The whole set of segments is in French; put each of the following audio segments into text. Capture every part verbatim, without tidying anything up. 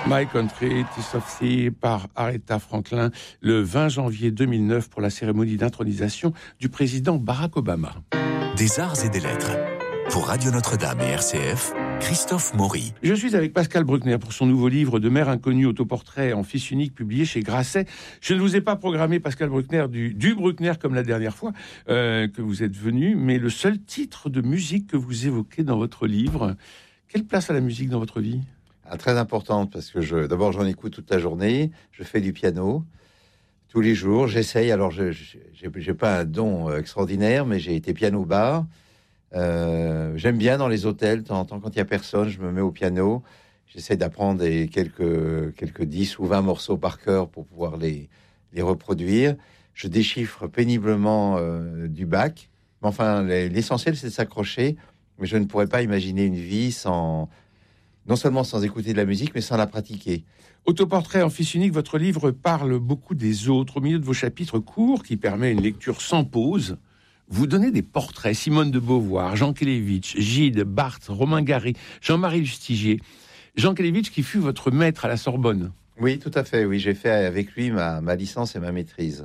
My Country, Tears of Thee par Aretha Franklin le vingt janvier deux mille neuf pour la cérémonie d'intronisation du président Barack Obama. Des arts et des lettres. Pour Radio Notre-Dame et R C F, Christophe Maury. Je suis avec Pascal Bruckner pour son nouveau livre de mère inconnue, autoportrait en fils unique publié chez Grasset. Je ne vous ai pas programmé, Pascal Bruckner, du, du Bruckner comme la dernière fois euh, que vous êtes venu, mais le seul titre de musique que vous évoquez dans votre livre. Quelle place a la musique dans votre vie ? Ah, très importante, parce que je, d'abord j'en écoute toute la journée, je fais du piano tous les jours, j'essaye, alors je n'ai pas un don extraordinaire, mais j'ai été piano bar. Euh, j'aime bien dans les hôtels, de temps en temps, quand il n'y a personne, je me mets au piano. J'essaie d'apprendre des, quelques, quelques dix ou vingt morceaux par cœur pour pouvoir les, les reproduire. Je déchiffre péniblement euh, du Bach. Mais enfin, l'essentiel, c'est de s'accrocher. Mais je ne pourrais pas imaginer une vie sans, non seulement sans écouter de la musique, mais sans la pratiquer. Autoportrait en fils unique, votre livre parle beaucoup des autres. Au milieu de vos chapitres courts, qui permet une lecture sans pause, vous donnez des portraits. Simone de Beauvoir, Jean Kelevitch, Gide, Barthes, Romain Gary, Jean-Marie Lustiger. Jean Kelevitch qui fut votre maître à la Sorbonne. Oui, tout à fait. Oui, j'ai fait avec lui ma, ma licence et ma maîtrise.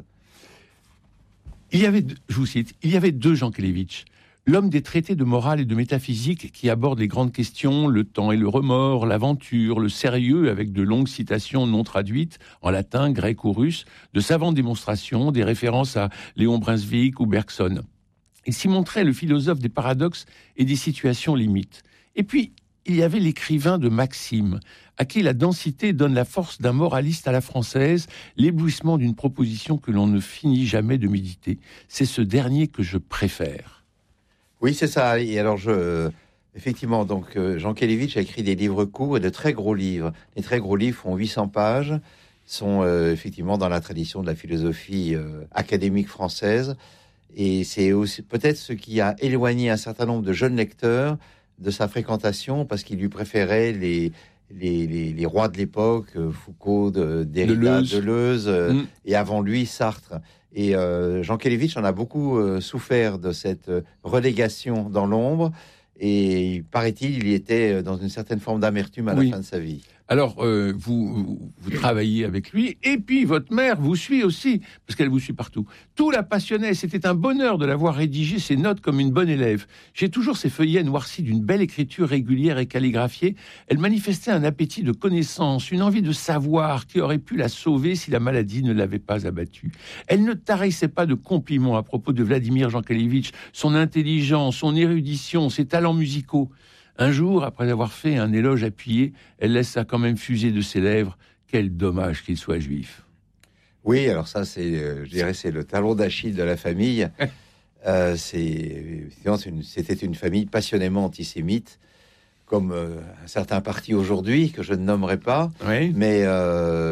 Il y avait, je vous cite, il y avait deux Jean Kelevitch. L'homme des traités de morale et de métaphysique qui aborde les grandes questions, le temps et le remords, l'aventure, le sérieux avec de longues citations non traduites en latin, grec ou russe, de savantes démonstrations, des références à Léon Brunswick ou Bergson. Il s'y montrait le philosophe des paradoxes et des situations limites. Et puis, il y avait l'écrivain de Maxime, à qui la densité donne la force d'un moraliste à la française, l'éblouissement d'une proposition que l'on ne finit jamais de méditer. C'est ce dernier que je préfère. Oui, c'est ça. Et alors, je, effectivement, donc Jean Kelevitch a écrit des livres courts et de très gros livres. Les très gros livres font huit cents pages, sont euh, effectivement dans la tradition de la philosophie euh, académique française. Et c'est aussi peut-être ce qui a éloigné un certain nombre de jeunes lecteurs de sa fréquentation, parce qu'il lui préférait les les, les, les rois de l'époque, Foucault, de, Derrida, Deleuze, Deleuze euh, mmh. et avant lui Sartre. Et euh, Jean Kelevitch en a beaucoup euh, souffert de cette euh, relégation dans l'ombre. Et il, paraît-il, il y était dans une certaine forme d'amertume à oui. la fin de sa vie. Alors, euh, vous, vous, vous travaillez avec lui, et puis votre mère vous suit aussi, parce qu'elle vous suit partout. Tout la passionnait, c'était un bonheur de la voir rédiger ses notes comme une bonne élève. J'ai toujours ces feuillets noircis d'une belle écriture régulière et calligraphiée. Elle manifestait un appétit de connaissance, une envie de savoir qui aurait pu la sauver si la maladie ne l'avait pas abattue. Elle ne tarissait pas de compliments à propos de Vladimir Jean Kelevitch, son intelligence, son érudition, ses talents musicaux. Un jour, après avoir fait un éloge appuyé, elle laissa quand même fuser de ses lèvres « Quel dommage qu'il soit juif !» Oui, alors ça, c'est, euh, je dirais, c'est le talon d'Achille de la famille. euh, c'est, c'est une, c'était une famille passionnément antisémite, comme euh, un certain parti aujourd'hui, que je ne nommerai pas. Oui. Mais... Euh,